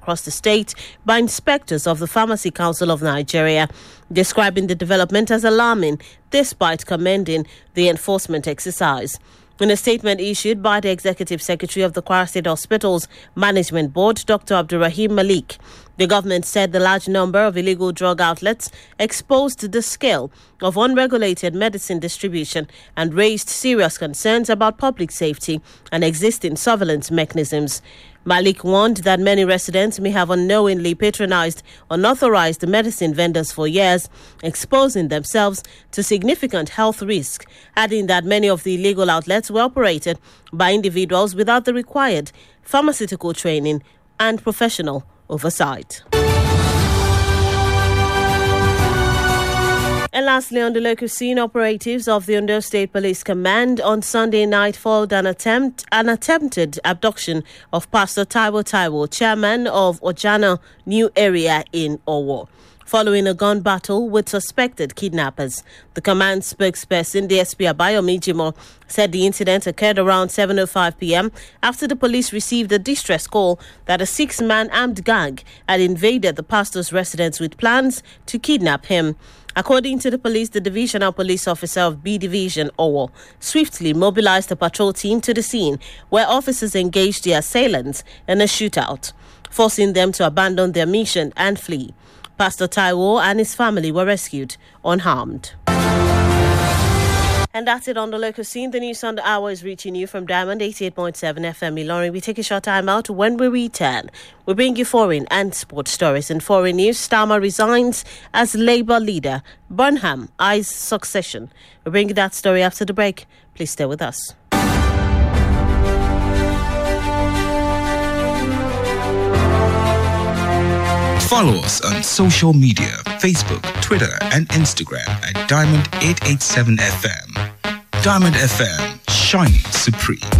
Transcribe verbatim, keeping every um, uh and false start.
across the state by inspectors of the Pharmacy Council of Nigeria, describing the development as alarming despite commending the enforcement exercise. In a statement issued by the Executive Secretary of the Kwara State Hospitals Management Board, Doctor Abdurrahim Malik, the government said the large number of illegal drug outlets exposed the scale of unregulated medicine distribution and raised serious concerns about public safety and existing surveillance mechanisms. Malik warned that many residents may have unknowingly patronized unauthorized medicine vendors for years, exposing themselves to significant health risk, adding that many of the illegal outlets were operated by individuals without the required pharmaceutical training and professional oversight. And lastly, on the local scene, operatives of the Ondo State Police Command on Sunday night foiled an attempt, an attempted abduction of Pastor Taiwo Taiwo, chairman of Ojana New Area in Owo, following a gun battle with suspected kidnappers. The command spokesperson, D S P Abayomi Jimo, said the incident occurred around seven oh five p.m. after the police received a distress call that a six-man armed gang had invaded the pastor's residence with plans to kidnap him. According to the police, the divisional police officer of B Division, Owo, swiftly mobilized a patrol team to the scene, where officers engaged the assailants in a shootout, forcing them to abandon their mission and flee. Pastor Taiwo and his family were rescued unharmed. And that's it on the local scene. The news on the hour is reaching you from Diamond eighty-eight point seven F M Ilorin. We take a short time out. When we return, we bring you foreign and sports stories. In foreign news, Starmer resigns as Labour leader. Burnham eyes succession. We bring you that story after the break. Please stay with us. Follow us on social media, Facebook, Twitter, and Instagram at Diamond eight eight seven F M. Diamond F M, shining supreme.